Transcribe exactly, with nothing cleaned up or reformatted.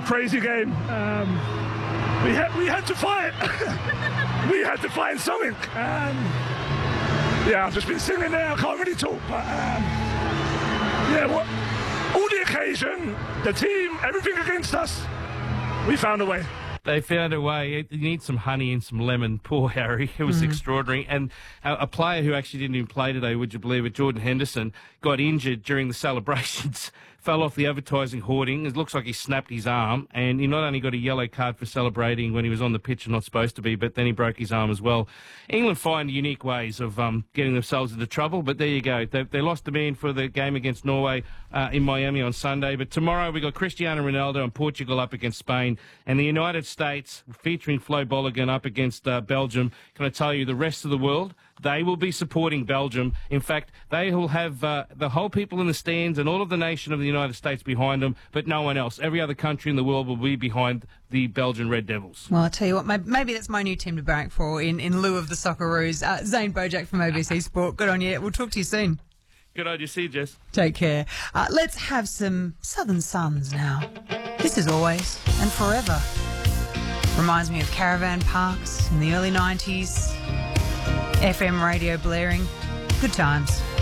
crazy game. Um, we had we had to fight. we had to find something. Um, yeah, I've just been sitting there. I can't really talk, but um, yeah, what? All the occasion, the team, everything against us. We found a way. They found a way. You need some honey and some lemon. Poor Harry. It was mm. extraordinary. And a, a player who actually didn't even play today, would you believe it, Jordan Henderson, got injured during the celebrations, fell off the advertising hoarding. It looks like he snapped his arm. And he not only got a yellow card for celebrating when he was on the pitch and not supposed to be, but then he broke his arm as well. England find unique ways of um, getting themselves into trouble. But there you go. They, they lost the man for the game against Norway uh, in Miami on Sunday. But tomorrow we got Cristiano Ronaldo and Portugal up against Spain. And the United States, featuring Flo Bolligan, up against uh, Belgium. Can I tell you, the rest of the world, they will be supporting Belgium. In fact, they will have uh, the whole people in the stands and all of the nation of the United States behind them, but no one else. Every other country in the world will be behind the Belgian Red Devils. Well, I'll tell you what, maybe that's my new team to barrack for in, in lieu of the Socceroos. Uh, Zane Bojack from A B C Sport, good on you. We'll talk to you soon. Good on you. See you, Jess. Take care. Uh, let's have some Southern Suns now. This is Always and Forever. Reminds me of caravan parks in the early nineties, F M radio blaring. Good times.